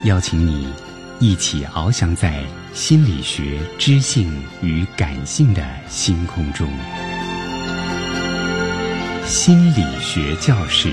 邀请你一起翱翔在心理学、知性与感性的星空中。心理学教室，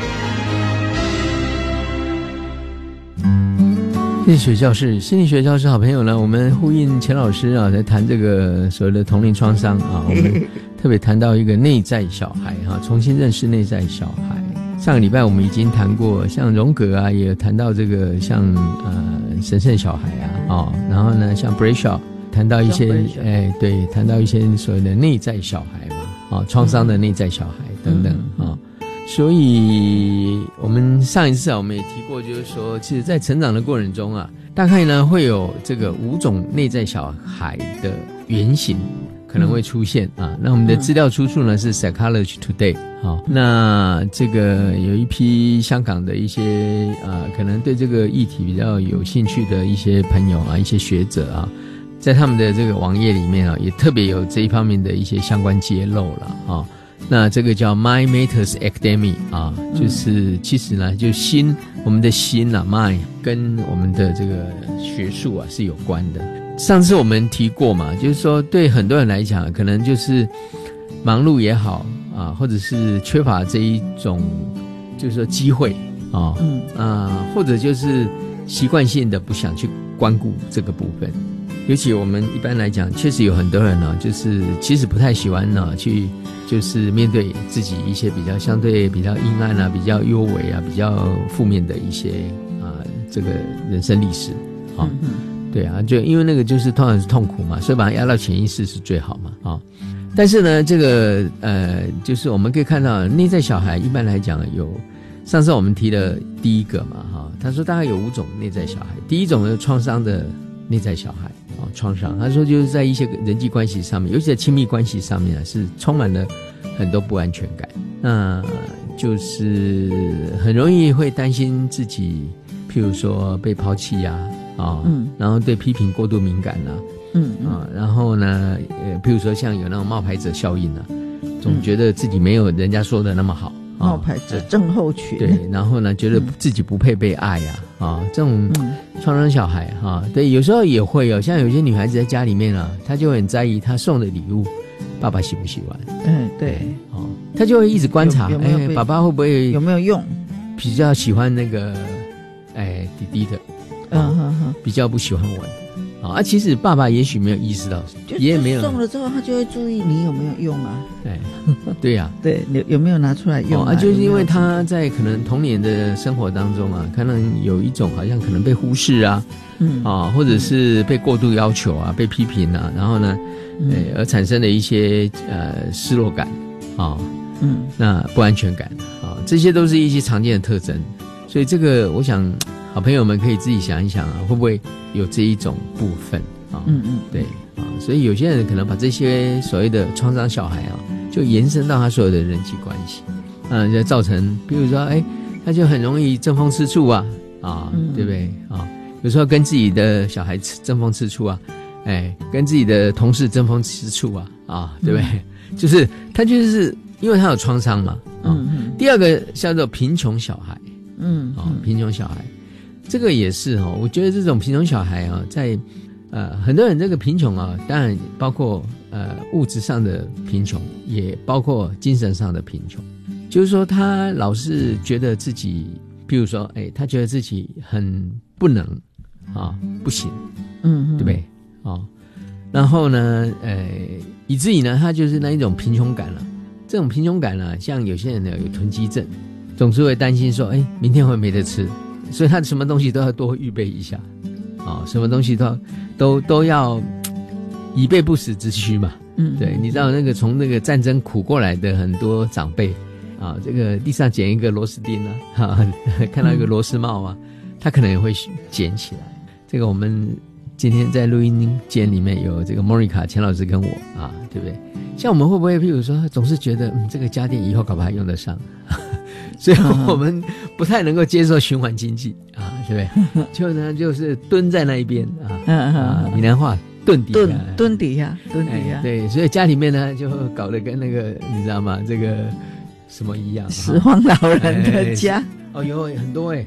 心理学教室，心理学教室，好朋友呢，我们呼应钱老师啊，在谈这个所谓的童年创伤啊，我们特别谈到一个内在小孩哈，重新认识内在小孩。上个礼拜我们已经谈过，像荣格啊，也有谈到这个像神圣小孩啊，然后呢，像 Bradshaw 谈到一些对，谈到一些所谓的内在小孩嘛，创伤的内在小孩等等啊。所以我们上一次我们也提过，就是说，其实在成长的过程中啊，大概呢会有这个5种内在小孩的原型可能会出现啊。那我们的资料出处呢是 Psychology Today 啊。那这个有一批香港的一些可能对这个议题比较有兴趣的一些朋友啊，一些学者啊，在他们的这个网页里面啊，也特别有这一方面的一些相关揭露了啊。那这个叫 Mind Matters Academy 啊，就是其实呢，就心，我们的心啊 ，mind 跟我们的这个学术啊是有关的。上次我们提过嘛，就是说对很多人来讲，可能就是忙碌也好啊，或者是缺乏这一种就是说机会啊，或者就是习惯性的不想去关顾这个部分。尤其我们一般来讲，确实有很多人呢，就是其实不太喜欢呢去。就是面对自己一些比较相对比较阴暗啊、比较幽微啊、比较负面的一些这个人生历史啊，对啊，就因为那个就是通常是痛苦嘛，所以把它压到潜意识是最好嘛啊。但是呢，这个就是我们可以看到内在小孩一般来讲有，上次我们提了第一个嘛哈，他说大概有5种内在小孩，第一种是创伤的内在小孩。创伤，他说就是在一些人际关系上面，尤其在亲密关系上面是充满了很多不安全感，那就是很容易会担心自己，譬如说被抛弃然后对批评过度敏感然后呢，譬如说像有那种冒牌者效应总觉得自己没有人家说的那么好。 冒牌者症候群， 对，然后呢，觉得自己不配被爱这种创伤小孩对，有时候也会有，像有些女孩子在家里面她就很在意她送的礼物，爸爸喜不喜欢？ 对， 她就会一直观察，爸爸会不会有没有用？ 比较喜欢那个弟弟的，比较不喜欢我的。其实爸爸也许没有意识到，也没有送了之后，他就会注意你有没有用对呀， 对，有没有拿出来用就是因为他在可能童年的生活当中可能有一种好像可能被忽视或者是被过度要求被批评然后呢，而产生的一些失落感那不安全感这些都是一些常见的特征。所以这个我想好朋友们可以自己想一想会不会有这一种部分对所以有些人可能把这些所谓的创伤小孩就延伸到他所有的人际关系就造成比如说他就很容易争风吃醋对不对有时候跟自己的小孩争风吃醋跟自己的同事争风吃醋对不对就是他就是因为他有创伤嘛第二个叫做贫穷小孩贫穷小孩这个也是我觉得这种贫穷小孩在很多人这个贫穷当然包括物质上的贫穷，也包括精神上的贫穷。就是说他老是觉得自己，譬如说他觉得自己很不能不行，对不对然后呢以至于呢他就是那一种贫穷感这种贫穷感像有些人有囤积症，总是会担心说明天会没得吃，所以他什么东西都要多预备一下什么东西都要以备不时之需嘛对，你知道那个从那个战争苦过来的很多长辈这个地上捡一个螺丝钉看到一个螺丝帽他可能也会捡起来。这个我们今天在录音间里面有这个 Monica 钱老师跟我对不对？像我们会不会譬如说总是觉得这个家电以后搞不好还用得上所以我们不太能够接受循环经济对不对？就呢就是蹲在那一边闽南话蹲底下蹲底下对，所以家里面呢就搞得跟那个你知道吗？这个什么一样？ 拾荒老人的家有很多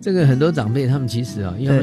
这个很多长辈他们其实啊，因为他们